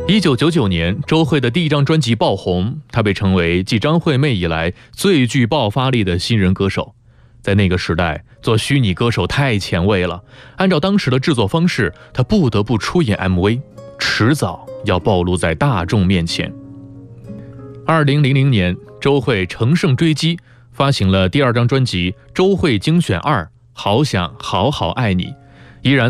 1999年，周蕙的第一张专辑爆红，她被称为继张惠妹以来最具爆发力的新人歌手。在那个时代，做虚拟歌手太前卫了，按照当时的制作方式，她不得不出演 MV， 迟早要暴露在大众面前。2000年，周蕙乘胜追击，发行了第二张专辑《周蕙精选2》，好想好好爱你，依然